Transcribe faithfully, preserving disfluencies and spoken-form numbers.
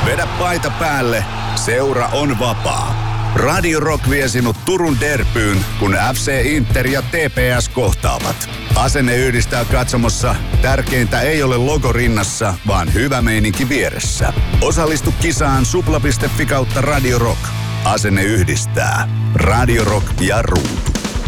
Vedä paita päälle, seura on vapaa. Radio Rock vie sinut Turun derbyyn, kun F C Inter ja T P S kohtaavat. Asenne yhdistää katsomossa. Tärkeintä ei ole logo rinnassa, vaan hyvä meininki vieressä. Osallistu kisaan supla piste fi kautta Radio Rock. Asenne yhdistää. Radio Rock ja Ruutu.